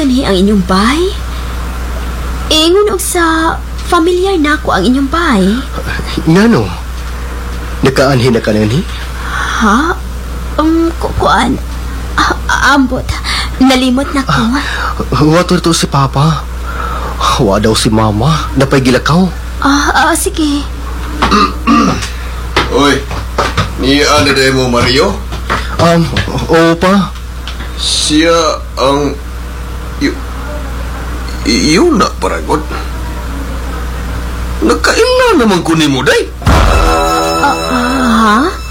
Nganhi ang inyong bahay? Ingon og sa familiar na ako ang inyong bahay. Ngano? Nakaanhi na ka ni? Ha? Kuan. Ambot. Nalimot na ko. Wato to si Papa. Wa daw si Mama. Napay gilakaw. Sige. Uy, niya na dahi mo, Mario? Oo pa. Siya ang... Yun na, paragot. Nagkaila naman kunin mo, day. Ha?